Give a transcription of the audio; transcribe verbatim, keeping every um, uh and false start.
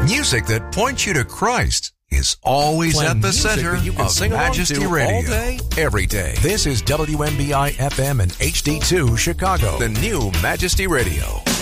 Music that points you to Christ is always Playing at the music center that you can of sing along Majesty to Radio. all day, every day. This is W M B I F M and H D two Chicago, the new Majesty Radio.